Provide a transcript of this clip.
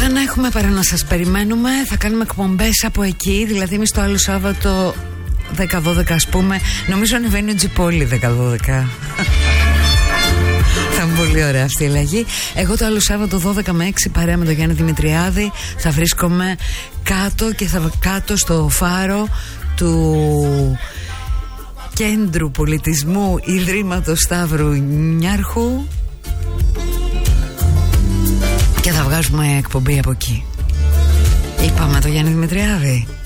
Δεν έχουμε παρά να σας περιμένουμε. Θα κάνουμε εκπομπές από εκεί. Δηλαδή εμείς το άλλο Σάββατο 10-12 ας πούμε. Νομίζω ανεβαίνει ο Τζιπόλη 10-12. Θα είναι πολύ ωραία αυτή η αλλαγή. Εγώ το άλλο Σάββατο 12 με 6 παρέα με τον Γιάννη Δημητριάδη θα βρίσκομαι κάτω και θα κάτω στο φάρο του Κέντρου Πολιτισμού Ιδρύματος Σταύρου Νιάρχου και θα βγάζουμε εκπομπή από εκεί. Είπαμε το Γιάννη Δημητριάδη.